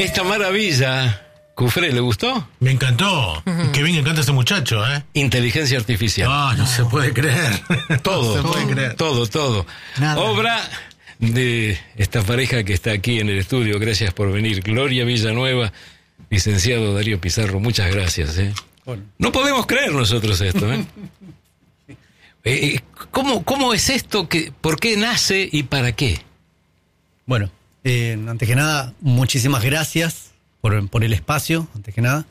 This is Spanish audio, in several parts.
Esta maravilla, Cufré, ¿le gustó? Me encantó. Qué bien canta ese muchacho, ¿eh? Inteligencia artificial. No se puede creer. Todo, no se puede creer. todo. Nada. Obra de esta pareja que está aquí en el estudio. Gracias por venir. Gloria Villanueva, licenciado Darío Pizarro, muchas gracias. Bueno. No podemos creer nosotros esto. ¿Cómo es esto? ¿Por qué nace y para qué? Bueno, antes que nada, muchísimas gracias por el espacio, antes que nada.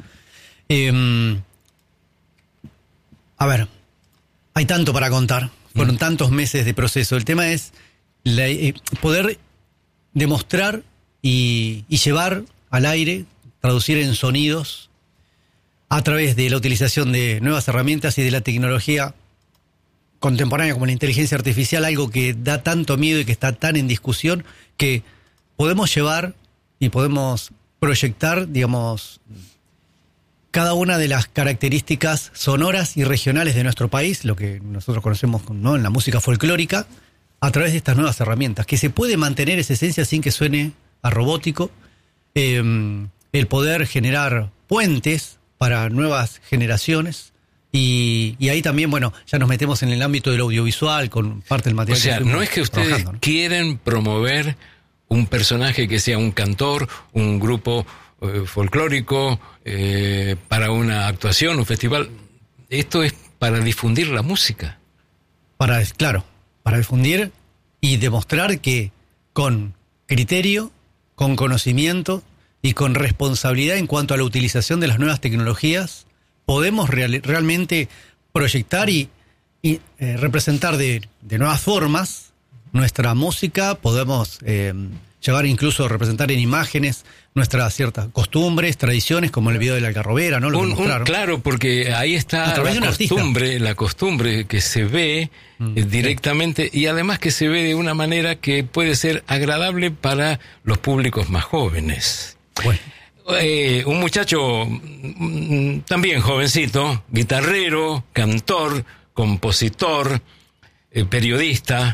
A ver, hay tanto para contar. Fueron tantos meses de proceso. El tema es poder demostrar y llevar al aire, traducir en sonidos a través de la utilización de nuevas herramientas y de la tecnología contemporánea como la inteligencia artificial, algo que da tanto miedo y que está tan en discusión, que podemos llevar y podemos proyectar, digamos, cada una de las características sonoras y regionales de nuestro país, lo que nosotros conocemos, ¿no?, en la música folclórica, a través de estas nuevas herramientas, que se puede mantener esa esencia sin que suene a robótico, el poder generar puentes para nuevas generaciones, y ahí también, bueno, ya nos metemos en el ámbito del audiovisual con parte del material. O sea, no es que ustedes ¿no? quieren promover un personaje que sea un cantor, un grupo folclórico, para una actuación, un festival. Esto es para difundir la música. Para difundir y demostrar que con criterio, con conocimiento y con responsabilidad en cuanto a la utilización de las nuevas tecnologías, podemos realmente proyectar y representar de nuevas formas nuestra música. Podemos llegar incluso a representar en imágenes nuestras ciertas costumbres, tradiciones, como el video de la algarrobera, ¿no? Lo que mostraron. Claro, porque ahí está la costumbre que se ve directamente, y además que se ve de una manera que puede ser agradable para los públicos más jóvenes. Bueno. Un muchacho también jovencito, guitarrero, cantor, compositor, periodista,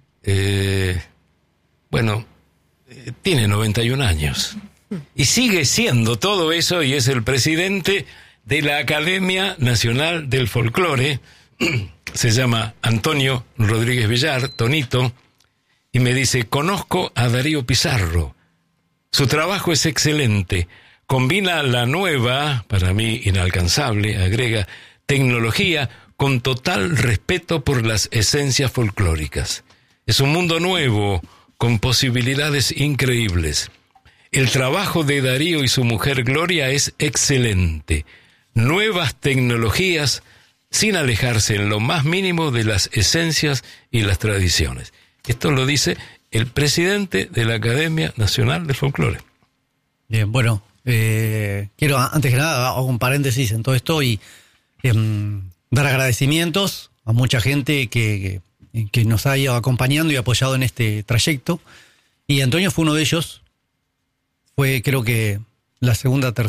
tiene 91 años y sigue siendo todo eso, y es el presidente de la Academia Nacional del Folclore. Se llama Antonio Rodríguez Villar, Tonito, y me dice: conozco a Darío Pizarro. Su trabajo es excelente. Combina la nueva, para mí inalcanzable, agrega tecnología con total respeto por las esencias folclóricas. Es un mundo nuevo, con posibilidades increíbles. El trabajo de Darío y su mujer Gloria es excelente. Nuevas tecnologías sin alejarse en lo más mínimo de las esencias y las tradiciones. Esto lo dice el presidente de la Academia Nacional del Folclore. Bien, bueno, quiero antes que nada hago un paréntesis en todo esto y dar agradecimientos a mucha gente que nos ha ido acompañando y apoyado en este trayecto, y Antonio fue uno de ellos. Fue, creo que, la segunda,